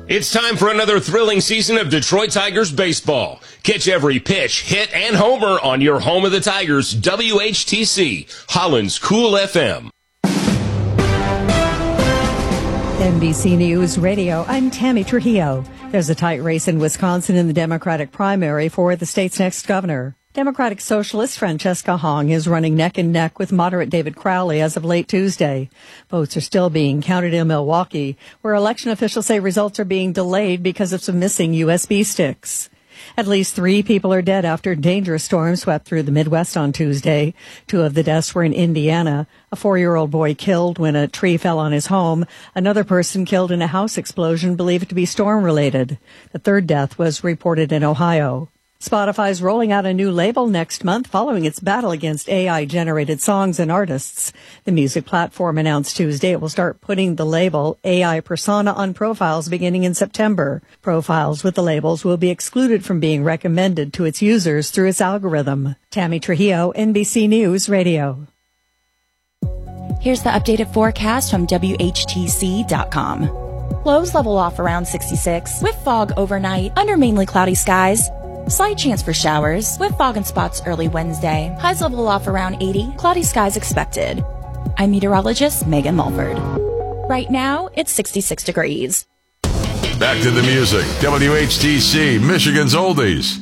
It's time for another thrilling season of Detroit Tigers baseball. Catch every pitch, hit, and homer on your home of the Tigers, WHTC, Holland's Cool FM. NBC News Radio, I'm Tammy Trujillo. There's a tight race in Wisconsin in the Democratic primary for the state's next governor. Democratic Socialist Francesca Hong is running neck and neck with moderate David Crowley as of late Tuesday. Votes are still being counted in Milwaukee, where election officials say results are being delayed because of some missing USB sticks. At least 3 people are dead after a dangerous storm swept through the Midwest on Tuesday. 2 of the deaths were in Indiana. A 4-year-old boy killed when a tree fell on his home. Another person killed in a house explosion believed to be storm-related. The 3rd death was reported in Ohio. Spotify's rolling out a new label next month following its battle against AI-generated songs and artists. The music platform announced Tuesday it will start putting the label AI Persona on profiles beginning in September. Profiles with the labels will be excluded from being recommended to its users through its algorithm. Tammy Trujillo, NBC News Radio. Here's the updated forecast from WHTC.com. Lows level off around 66 with fog overnight under mainly cloudy skies. Slight chance for showers with fog and spots early Wednesday. Highs level off around 80. Cloudy skies expected. I'm meteorologist Megan Mulford. Right now, it's 66 degrees. Back to the music. WHTC, Michigan's Oldies.